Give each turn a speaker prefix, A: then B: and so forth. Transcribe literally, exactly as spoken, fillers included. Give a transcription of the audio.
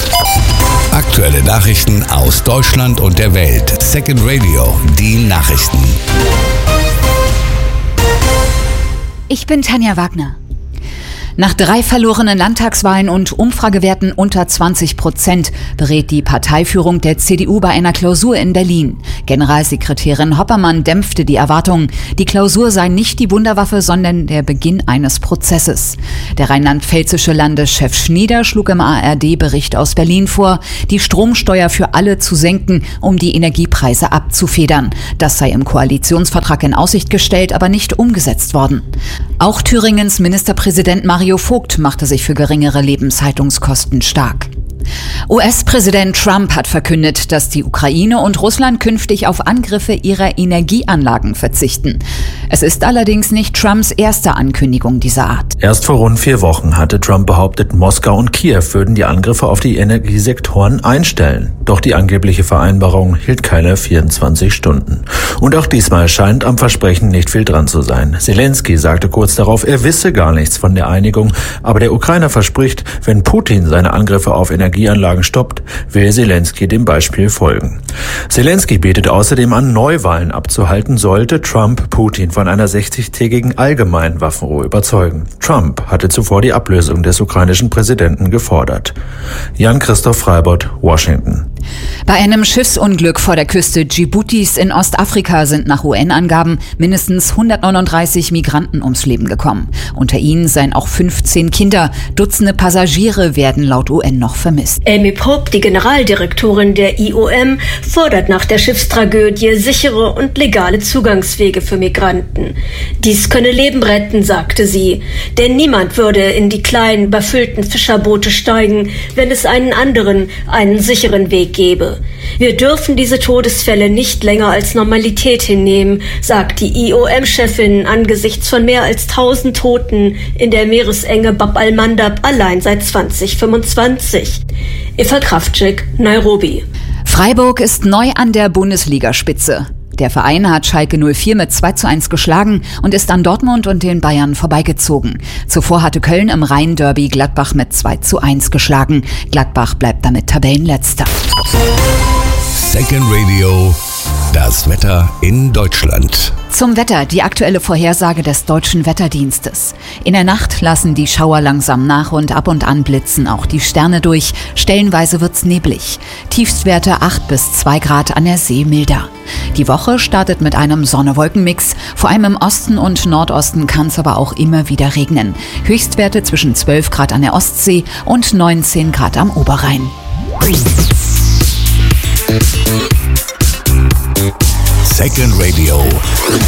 A: Aktuelle Nachrichten aus Deutschland und der Welt. Second Radio, die Nachrichten.
B: Ich bin Tanja Wagner. Nach drei verlorenen Landtagswahlen und Umfragewerten unter zwanzig Prozent berät die Parteiführung der C D U bei einer Klausur in Berlin. Generalsekretärin Hoppermann dämpfte die Erwartungen. Die Klausur sei nicht die Wunderwaffe, sondern der Beginn eines Prozesses. Der rheinland-pfälzische Landeschef Schnieder schlug im A R D-Bericht aus Berlin vor, die Stromsteuer für alle zu senken, um die Energiepreise abzufedern. Das sei im Koalitionsvertrag in Aussicht gestellt, aber nicht umgesetzt worden. Auch Thüringens Ministerpräsident Mario Vogt machte sich für geringere Lebenshaltungskosten stark. U S-Präsident Trump hat verkündet, dass die Ukraine und Russland künftig auf Angriffe ihrer Energieanlagen verzichten. Es ist allerdings nicht Trumps erste Ankündigung dieser Art.
C: Erst vor rund vier Wochen hatte Trump behauptet, Moskau und Kiew würden die Angriffe auf die Energiesektoren einstellen. Doch die angebliche Vereinbarung hielt keine vierundzwanzig Stunden. Und auch diesmal scheint am Versprechen nicht viel dran zu sein. Zelensky sagte kurz darauf, er wisse gar nichts von der Einigung, aber der Ukrainer verspricht, wenn Putin seine Angriffe auf Energieanlagen stoppt, will Zelensky dem Beispiel folgen. Zelensky bietet außerdem an, Neuwahlen abzuhalten, sollte Trump Putin von einer sechzigtägigen allgemeinen Waffenruhe überzeugen. Trump hatte zuvor die Ablösung des ukrainischen Präsidenten gefordert. Jan-Christoph Freibott, Washington.
B: Bei einem Schiffsunglück vor der Küste Djiboutis in Ostafrika sind nach U N-Angaben mindestens hundertneununddreißig Migranten ums Leben gekommen. Unter ihnen seien auch fünfzehn Kinder. Dutzende Passagiere werden laut U N noch vermisst.
D: Amy Pope, die Generaldirektorin der I O M, fordert nach der Schiffstragödie sichere und legale Zugangswege für Migranten. Dies könne Leben retten, sagte sie. Denn niemand würde in die kleinen, überfüllten Fischerboote steigen, wenn es einen anderen, einen sicheren Weg gebe. Wir dürfen diese Todesfälle nicht länger als Normalität hinnehmen, sagt die I O M-Chefin angesichts von mehr als tausend Toten in der Meeresenge Bab al-Mandab allein seit zweitausendfünfundzwanzig. Eva Kraftschik, Nairobi.
B: Freiburg ist neu an der Bundesligaspitze. Der Verein hat Schalke null vier mit zwei zu eins geschlagen und ist an Dortmund und den Bayern vorbeigezogen. Zuvor hatte Köln im Rhein-Derby Gladbach mit zwei zu eins geschlagen. Gladbach bleibt damit Tabellenletzter.
A: Second Radio, das Wetter in Deutschland.
B: Zum Wetter, die aktuelle Vorhersage des Deutschen Wetterdienstes. In der Nacht lassen die Schauer langsam nach und ab und an blitzen auch die Sterne durch. Stellenweise wird's neblig. Tiefstwerte acht bis zwei Grad, an der See milder. Die Woche startet mit einem Sonne-Wolken-Mix. Vor allem im Osten und Nordosten kann es aber auch immer wieder regnen. Höchstwerte zwischen zwölf Grad an der Ostsee und neunzehn Grad am Oberrhein.
A: Second Radio.